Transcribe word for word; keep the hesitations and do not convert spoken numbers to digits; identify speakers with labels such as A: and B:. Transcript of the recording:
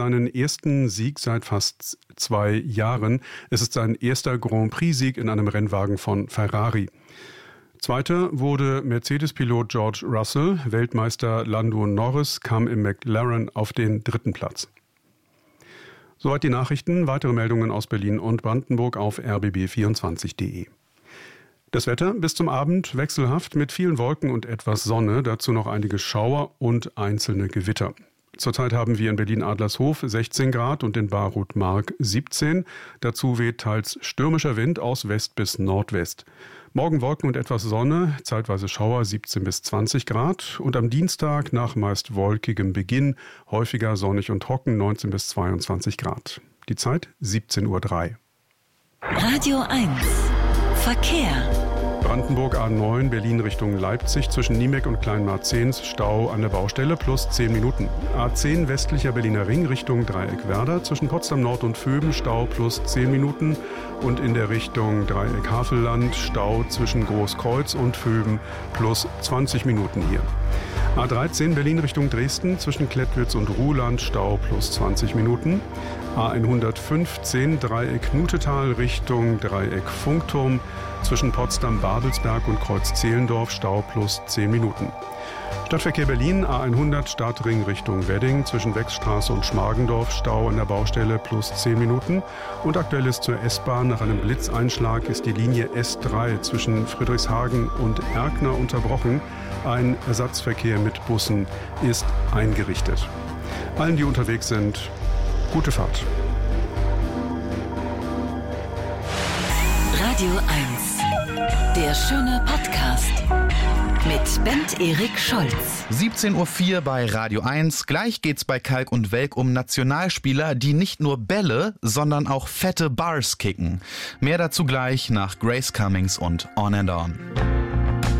A: seinen ersten Sieg seit fast zwei Jahren. Es ist sein erster Grand Prix-Sieg in einem Rennwagen von Ferrari. Zweiter wurde Mercedes-Pilot George Russell. Weltmeister Lando Norris kam im McLaren auf den dritten Platz. Soweit die Nachrichten. Weitere Meldungen aus Berlin und Brandenburg auf r b b vierundzwanzig punkt d e. Das Wetter bis zum Abend wechselhaft mit vielen Wolken und etwas Sonne. Dazu noch einige Schauer und einzelne Gewitter. Zurzeit haben wir in Berlin-Adlershof sechzehn Grad und in Baruth-Mark siebzehn. Dazu weht teils stürmischer Wind aus West bis Nordwest. Morgen Wolken und etwas Sonne, zeitweise Schauer siebzehn bis zwanzig Grad. Und am Dienstag nach meist wolkigem Beginn häufiger sonnig und trocken neunzehn bis zweiundzwanzig Grad. Die Zeit siebzehn Uhr drei.
B: Radio eins Verkehr.
A: Brandenburg A neun, Berlin Richtung Leipzig, zwischen Niemek und Kleinmarzehns, Stau an der Baustelle plus zehn Minuten. A zehn, westlicher Berliner Ring Richtung Dreieck-Werder, zwischen Potsdam Nord und Vöben, Stau plus zehn Minuten. Und in der Richtung Dreieck-Havelland, Stau zwischen Großkreuz und Vöben plus zwanzig Minuten hier. A dreizehn, Berlin Richtung Dresden, zwischen Klettwitz und Ruhland, Stau plus zwanzig Minuten. A hundertfünfzehn, Dreieck Nutetal Richtung Dreieck Funkturm, zwischen Potsdam-Babelsberg und Kreuz-Zehlendorf, Stau plus zehn Minuten. Stadtverkehr Berlin, A hundert, Stadtring Richtung Wedding, zwischen Wechsstraße und Schmargendorf, Stau an der Baustelle plus zehn Minuten. Und aktuell ist zur S-Bahn nach einem Blitzeinschlag ist die Linie S drei zwischen Friedrichshagen und Erkner unterbrochen. Ein Ersatzverkehr mit Bussen ist eingerichtet. Allen, die unterwegs sind, gute Fahrt.
B: Radio eins, der schöne Podcast mit Bent Erik Scholz.
C: siebzehn Uhr vier bei Radio eins. Gleich geht's bei Kalk und Welk um Nationalspieler, die nicht nur Bälle, sondern auch fette Bars kicken. Mehr dazu gleich nach Grace Cummings und On and On.